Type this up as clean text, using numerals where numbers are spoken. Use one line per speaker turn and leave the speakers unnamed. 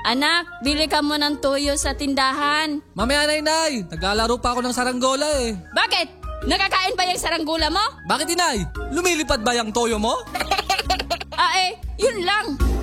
Anak, bili ka mo ng tuyo sa tindahan.
Mamaya na, inay. Naglalaro pa ako ng saranggola eh.
Bakit? Nakakain ba yung saranggula mo?
Bakit, inay? Lumilipad ba yung toyo mo?
Yun lang.